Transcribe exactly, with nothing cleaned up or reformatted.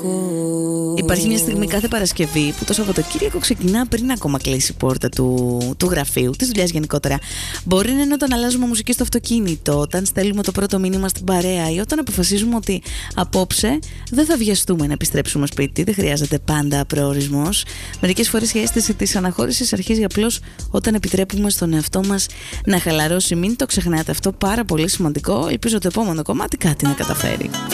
Υπάρχει μια στιγμή κάθε Παρασκευή που το Σαββατοκύριακο ξεκινά πριν ακόμα κλείσει η πόρτα του, του γραφείου, της δουλειάς γενικότερα. Μπορεί να είναι όταν αλλάζουμε μουσική στο αυτοκίνητο, όταν στέλνουμε το πρώτο μήνυμα στην παρέα ή όταν αποφασίζουμε ότι απόψε δεν θα βιαστούμε να επιστρέψουμε σπίτι. Δεν χρειάζεται πάντα προορισμός. Μερικές φορές η αίσθηση της αναχώρησης αρχίζει απλώς όταν επιτρέπουμε στον εαυτό μας να χαλαρώσει. Μην το ξεχνάτε αυτό, πάρα πολύ σημαντικό. Ελπίζω το επόμενο κομμάτι κάτι να καταφέρει.